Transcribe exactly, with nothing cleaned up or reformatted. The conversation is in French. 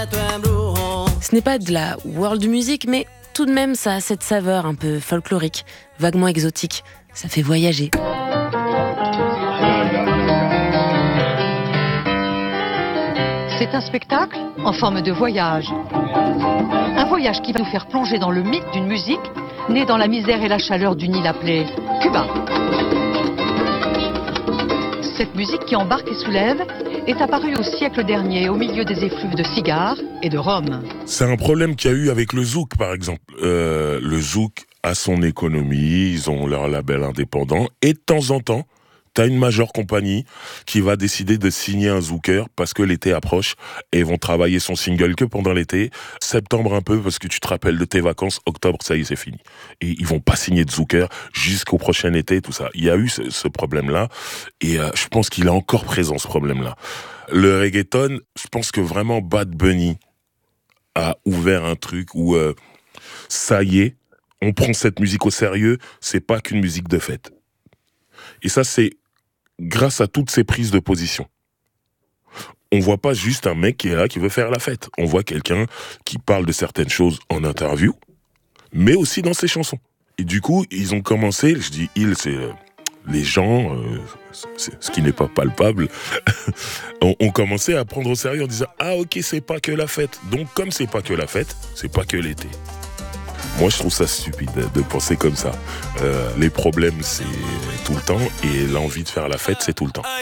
Ce n'est pas de la world music, mais tout de même ça a cette saveur un peu folklorique, vaguement exotique. Ça fait voyager. C'est un spectacle en forme de voyage. Un voyage qui va nous faire plonger dans le mythe d'une musique née dans la misère et la chaleur d'une île appelée Cuba. Cette musique qui embarque et soulève est apparue au siècle dernier au milieu des effluves de cigares et de rhum. C'est un problème qu'il y a eu avec le zouk, par exemple. Euh, le zouk a son économie, ils ont leur label indépendant, et de temps en temps, t'as une majeure compagnie qui va décider de signer un zouker parce que l'été approche et ils vont travailler son single que pendant l'été, septembre un peu parce que tu te rappelles de tes vacances, octobre ça y est c'est fini. Et ils vont pas signer de zouker jusqu'au prochain été, tout ça. Il y a eu ce, ce problème-là et euh, je pense qu'il est encore présent ce problème-là. Le reggaeton, je pense que vraiment Bad Bunny a ouvert un truc où euh, ça y est, on prend cette musique au sérieux, c'est pas qu'une musique de fête. Et ça, c'est grâce à toutes ces prises de position. On voit pas juste un mec qui est là, qui veut faire la fête. On voit quelqu'un qui parle de certaines choses en interview, mais aussi dans ses chansons. Et du coup, ils ont commencé, je dis ils, c'est euh, les gens, euh, c'est, ce qui n'est pas palpable, ont, ont commencé à prendre au sérieux en disant « Ah ok, c'est pas que la fête. » Donc comme c'est pas que la fête, c'est pas que l'été. Moi, je trouve ça stupide de penser comme ça. Euh, les problèmes, c'est tout le temps, et l'envie de faire la fête, c'est tout le temps.